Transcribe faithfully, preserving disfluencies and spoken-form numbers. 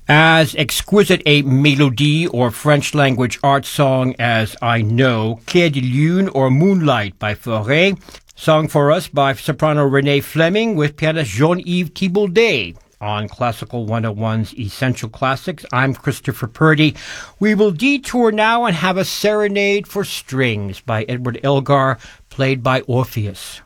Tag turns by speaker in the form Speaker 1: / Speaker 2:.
Speaker 1: As exquisite a mélodie or French language art song as I know, Clair de Lune or Moonlight by Fauré, sung for us by soprano Renee Fleming with pianist Jean-Yves Thibaudet. On Classical one oh one's Essential Classics, I'm Christopher Purdy. We will detour now and have a Serenade for Strings by Edward Elgar, played by Orpheus.